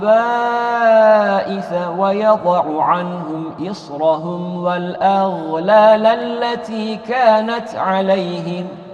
الخبائث ويضع عنهم إصرهم والأغلال التي كانت عليهم